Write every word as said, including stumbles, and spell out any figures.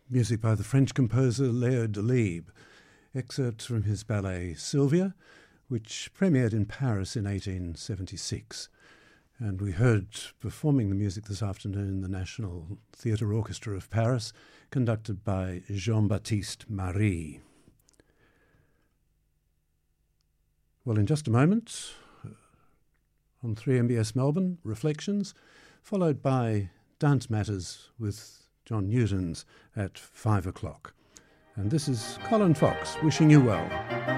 Music by the French composer Léo Delibes. Excerpts from his ballet Sylvia, which premiered in Paris in eighteen seventy-six. And we heard performing the music this afternoon the National Theatre Orchestra of Paris, conducted by Jean-Baptiste Marie. Well, in just a moment, on three M B S Melbourne, Reflections, followed by Dance Matters with John Newtons at five o'clock. And this is Colin Fox wishing you well.